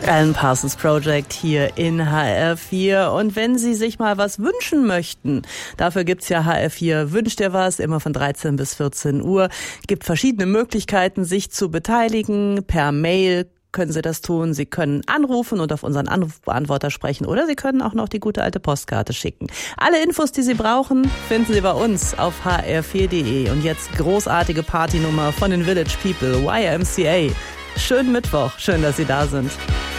Alan Parsons Project hier in HR4. Und wenn Sie sich mal was wünschen möchten, dafür gibt's ja HR4 Wünscht dir was, immer von 13 bis 14 Uhr. Gibt verschiedene Möglichkeiten, sich zu beteiligen. Per Mail können Sie das tun. Sie können anrufen und auf unseren Anrufbeantworter sprechen oder Sie können auch noch die gute alte Postkarte schicken. Alle Infos, die Sie brauchen, finden Sie bei uns auf hr4.de. Und jetzt großartige Partynummer von den Village People, YMCA. Schönen Mittwoch, schön, dass Sie da sind.